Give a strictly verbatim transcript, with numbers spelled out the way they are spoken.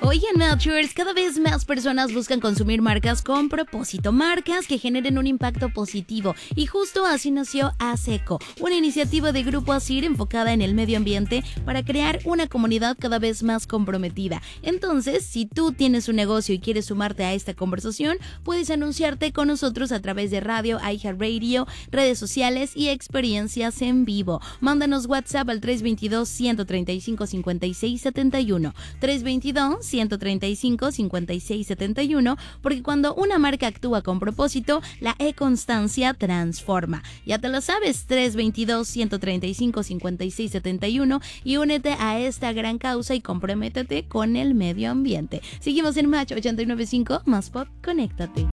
Oye, Naturals, cada vez más personas buscan consumir marcas con propósito, marcas que generen un impacto positivo. Y justo así nació ASECO, una iniciativa de Grupo Asir enfocada en el medio ambiente para crear una comunidad cada vez más comprometida. Entonces, si tú tienes un negocio y quieres sumarte a esta conversación, puedes anunciarte con nosotros a través de radio, iHeartRadio, redes sociales y experiencias en vivo. Mándanos WhatsApp al tres dos dos, uno tres cinco, cinco seis siete uno, tres dos dos, uno tres cinco, cinco seis siete uno, porque cuando una marca actúa con propósito, la e-constancia transforma. Ya te lo sabes, tres dos dos, uno tres cinco, cinco seis siete uno y únete a esta gran causa y comprométete con el medio ambiente. Seguimos en Match ochenta y nueve punto cinco, más pop, conéctate.